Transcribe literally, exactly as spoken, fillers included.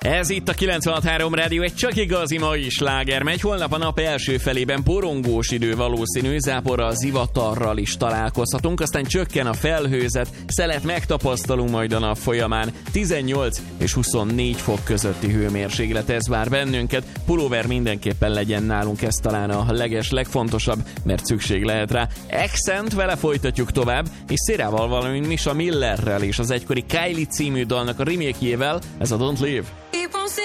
Ez itt a kilencvenhat három Rádió, egy csak igazi mai sláger megy. Holnap a nap első felében borongós idő valószínű, záporral, zivatarral is találkozhatunk, aztán csökken a felhőzet, szelet megtapasztalunk majd a nap folyamán. tizennyolc és huszonnégy fok közötti hőmérséklet, ez vár bennünket. Pulóver mindenképpen legyen nálunk, ez talán a leges, legfontosabb, mert szükség lehet rá. Accent, vele folytatjuk tovább, és Szérával, valamint Misha Millerrel és az egykori Kylie című dalnak a remake-jével, ez a Don't Leave. Ils pensaient